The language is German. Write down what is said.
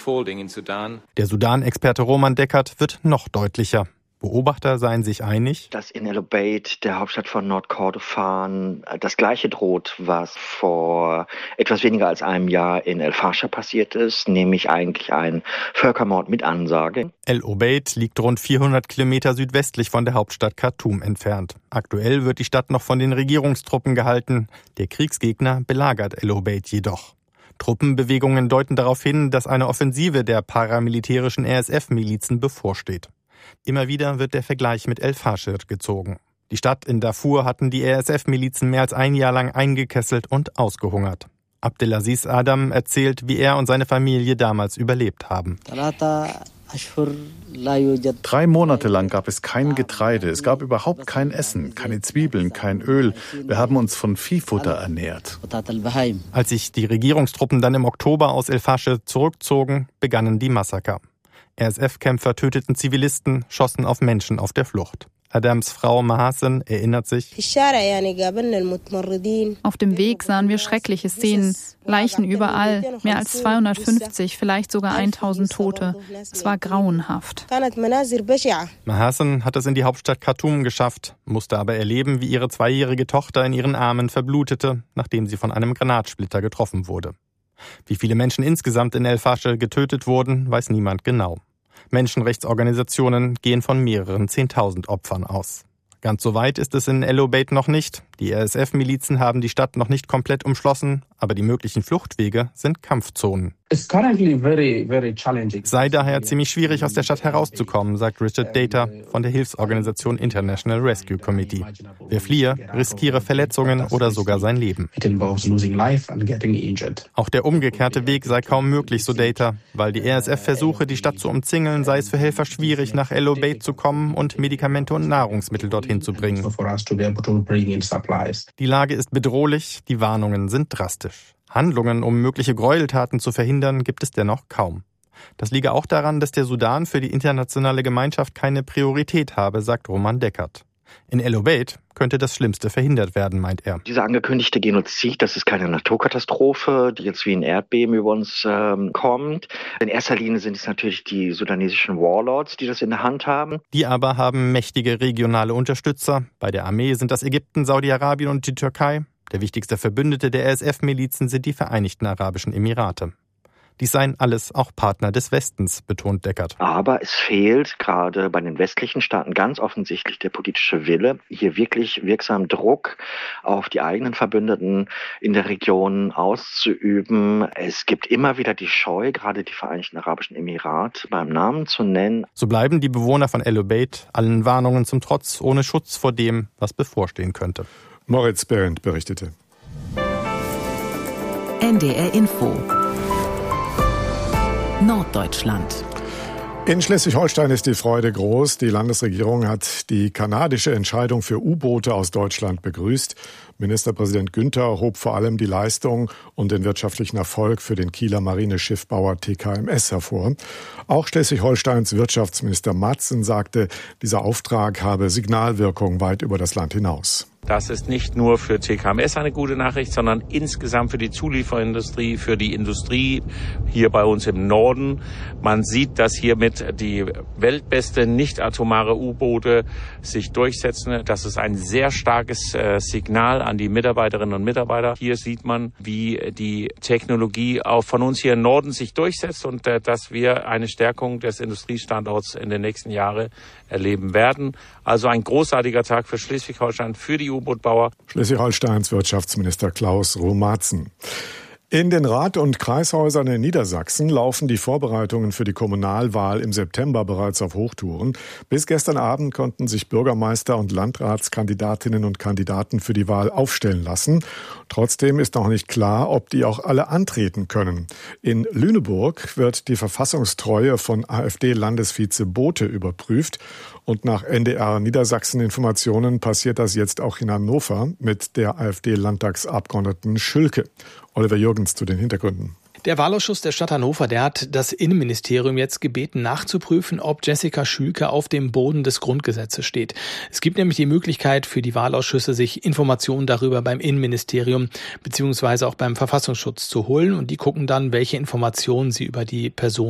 Der Sudan-Experte Roman Deckert wird noch deutlicher. Beobachter seien sich einig, dass in El Obeid, der Hauptstadt von Nordkordofan, das Gleiche droht, was vor etwas weniger als einem Jahr in El Fasher passiert ist, nämlich eigentlich ein Völkermord mit Ansage. El Obeid liegt rund 400 Kilometer südwestlich von der Hauptstadt Khartoum entfernt. Aktuell wird die Stadt noch von den Regierungstruppen gehalten. Der Kriegsgegner belagert El Obeid jedoch. Truppenbewegungen deuten darauf hin, dass eine Offensive der paramilitärischen RSF-Milizen bevorsteht. Immer wieder wird der Vergleich mit El Fasher gezogen. Die Stadt in Darfur hatten die RSF-Milizen mehr als ein Jahr lang eingekesselt und ausgehungert. Abdelaziz Adam erzählt, wie er und seine Familie damals überlebt haben. 3 Monate lang gab es kein Getreide, es gab überhaupt kein Essen, keine Zwiebeln, kein Öl. Wir haben uns von Viehfutter ernährt. Als sich die Regierungstruppen dann im Oktober aus El Fasher zurückzogen, begannen die Massaker. RSF-Kämpfer töteten Zivilisten, schossen auf Menschen auf der Flucht. Adams Frau Mahasen erinnert sich: Auf dem Weg sahen wir schreckliche Szenen, Leichen überall, mehr als 250, vielleicht sogar 1000 Tote. Es war grauenhaft. Mahasen hat es in die Hauptstadt Khartoum geschafft, musste aber erleben, wie ihre 2-jährige Tochter in ihren Armen verblutete, nachdem sie von einem Granatsplitter getroffen wurde. Wie viele Menschen insgesamt in El Fasher getötet wurden, weiß niemand genau. Menschenrechtsorganisationen gehen von mehreren 10.000 Opfern aus. Ganz so weit ist es in El Obeid noch nicht. Die RSF-Milizen haben die Stadt noch nicht komplett umschlossen, aber die möglichen Fluchtwege sind Kampfzonen. Es sei daher ziemlich schwierig, aus der Stadt herauszukommen, sagt Richard Data von der Hilfsorganisation International Rescue Committee. Wer fliehe, riskiere Verletzungen oder sogar sein Leben. Auch der umgekehrte Weg sei kaum möglich, so Data, weil die RSF versuche, die Stadt zu umzingeln, sei es für Helfer schwierig, nach El Obeid zu kommen und Medikamente und Nahrungsmittel dorthin zu bringen. Die Lage ist bedrohlich, die Warnungen sind drastisch. Handlungen, um mögliche Gräueltaten zu verhindern, gibt es dennoch kaum. Das liege auch daran, dass der Sudan für die internationale Gemeinschaft keine Priorität habe, sagt Roman Deckert. In El Obeid könnte das Schlimmste verhindert werden, meint er. Dieser angekündigte Genozid, das ist keine Naturkatastrophe, die jetzt wie ein Erdbeben über uns kommt. In erster Linie sind es natürlich die sudanesischen Warlords, die das in der Hand haben. Die aber haben mächtige regionale Unterstützer. Bei der Armee sind das Ägypten, Saudi-Arabien und die Türkei. Der wichtigste Verbündete der RSF-Milizen sind die Vereinigten Arabischen Emirate. Dies seien alles auch Partner des Westens, betont Deckert. Aber es fehlt gerade bei den westlichen Staaten ganz offensichtlich der politische Wille, hier wirklich wirksam Druck auf die eigenen Verbündeten in der Region auszuüben. Es gibt immer wieder die Scheu, gerade die Vereinigten Arabischen Emirate beim Namen zu nennen. So bleiben die Bewohner von El Obeid allen Warnungen zum Trotz ohne Schutz vor dem, was bevorstehen könnte. Moritz Behrendt berichtete. NDR Info Norddeutschland. In Schleswig-Holstein ist die Freude groß. Die Landesregierung hat die kanadische Entscheidung für U-Boote aus Deutschland begrüßt. Ministerpräsident Günther hob vor allem die Leistung und den wirtschaftlichen Erfolg für den Kieler Marineschiffbauer TKMS hervor. Auch Schleswig-Holsteins Wirtschaftsminister Matzen sagte, dieser Auftrag habe Signalwirkung weit über das Land hinaus. Das ist nicht nur für TKMS eine gute Nachricht, sondern insgesamt für die Zulieferindustrie, für die Industrie hier bei uns im Norden. Man sieht, dass hiermit die weltbeste nicht-atomare U-Boote sich durchsetzen. Das ist ein sehr starkes Signal an die Mitarbeiterinnen und Mitarbeiter. Hier sieht man, wie die Technologie auch von uns hier im Norden sich durchsetzt und dass wir eine Stärkung des Industriestandorts in den nächsten Jahren erleben werden. Also ein großartiger Tag für Schleswig-Holstein, für die U-Boot-Bauer. Schleswig-Holsteins Wirtschaftsminister Klaus Romatzen. In den Rat- und Kreishäusern in Niedersachsen laufen die Vorbereitungen für die Kommunalwahl im September bereits auf Hochtouren. Bis gestern Abend konnten sich Bürgermeister und Landratskandidatinnen und Kandidaten für die Wahl aufstellen lassen. Trotzdem ist noch nicht klar, ob die auch alle antreten können. In Lüneburg wird die Verfassungstreue von AfD-Landesvize Bote überprüft. Und nach NDR Niedersachsen-Informationen passiert das jetzt auch in Hannover mit der AfD-Landtagsabgeordneten Schülke. Oliver Jürgens zu den Hintergründen. Der Wahlausschuss der Stadt Hannover, der hat das Innenministerium jetzt gebeten, nachzuprüfen, ob Jessica Schülke auf dem Boden des Grundgesetzes steht. Es gibt nämlich die Möglichkeit für die Wahlausschüsse, sich Informationen darüber beim Innenministerium beziehungsweise auch beim Verfassungsschutz zu holen. Und die gucken dann, welche Informationen sie über die Person